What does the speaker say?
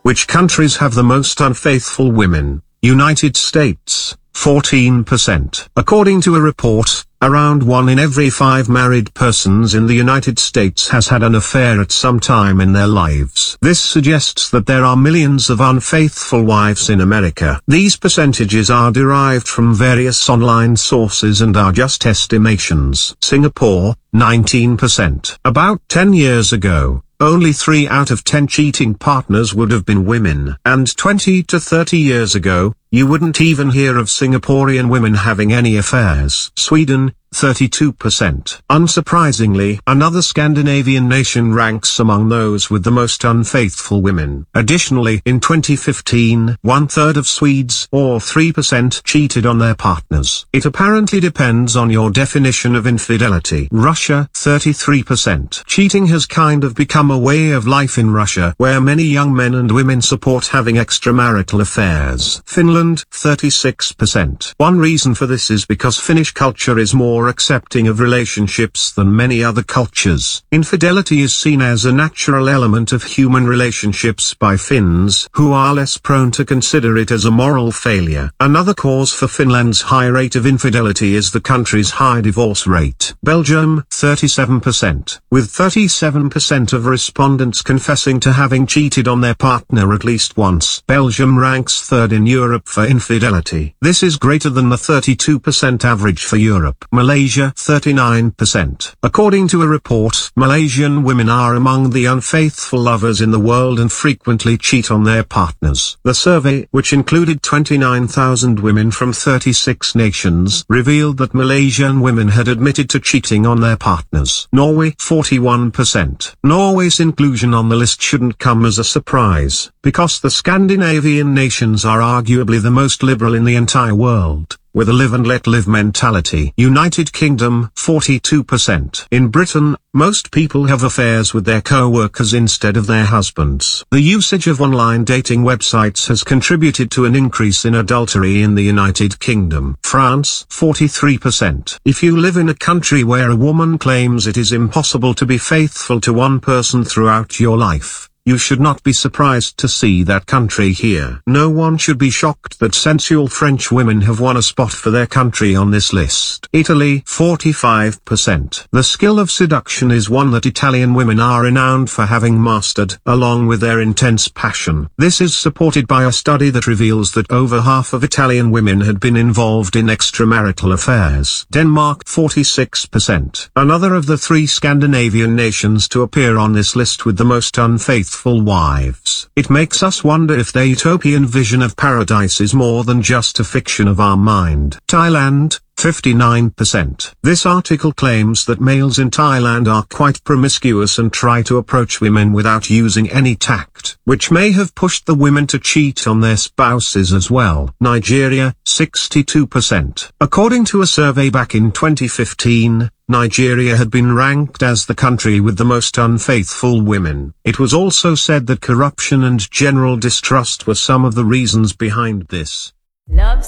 Which countries have the most unfaithful women? United States, 14%. According to a report, around 1 in every 5 married persons in the United States has had an affair at some time in their lives. This suggests that there are millions of unfaithful wives in America. These percentages are derived from various online sources and are just estimations. Singapore, 19%. About 10 years ago, only 3 out of 10 cheating partners would have been women. And 20 to 30 years ago, you wouldn't even hear of Singaporean women having any affairs. Sweden, 32%. Unsurprisingly, another Scandinavian nation ranks among those with the most unfaithful women. Additionally, in 2015, 1/3 of Swedes, or 3%, cheated on their partners. It apparently depends on your definition of infidelity. Russia, 33%. Cheating has kind of become a way of life in Russia, where many young men and women support having extramarital affairs. Finland, 36%. One reason for this is because Finnish culture is more accepting of relationships than many other cultures. Infidelity is seen as a natural element of human relationships by Finns, who are less prone to consider it as a moral failure. Another cause for Finland's high rate of infidelity is the country's high divorce rate. Belgium, 37%. With 37% of respondents confessing to having cheated on their partner at least once, Belgium ranks 3rd in Europe for infidelity. This is greater than the 32% average for Europe. Malaysia, 39%. According to a report, Malaysian women are among the unfaithful lovers in the world and frequently cheat on their partners. The survey, which included 29,000 women from 36 nations, revealed that Malaysian women had admitted to cheating on their partners. Norway, 41%. Norway's inclusion on the list shouldn't come as a surprise, because the Scandinavian nations are arguably the most liberal in the entire world, with a live and let live mentality. United Kingdom, 42%. In Britain, most people have affairs with their co-workers instead of their husbands. The usage of online dating websites has contributed to an increase in adultery in the United Kingdom. France, 43%. If you live in a country where a woman claims it is impossible to be faithful to one person throughout your life, you should not be surprised to see that country here. No one should be shocked that sensual French women have won a spot for their country on this list. Italy, 45%. The skill of seduction is one that Italian women are renowned for having mastered, along with their intense passion. This is supported by a study that reveals that over half of Italian women had been involved in extramarital affairs. Denmark, 46%. Another of the 3 Scandinavian nations to appear on this list with the most unfaithful wives. It makes us wonder if their utopian vision of paradise is more than just a fiction of our mind. Thailand, 59%. This article claims that males in Thailand are quite promiscuous and try to approach women without using any tact, which may have pushed the women to cheat on their spouses as well. Nigeria, 62%. According to a survey back in 2015, Nigeria had been ranked as the country with the most unfaithful women. It was also said that corruption and general distrust were some of the reasons behind this.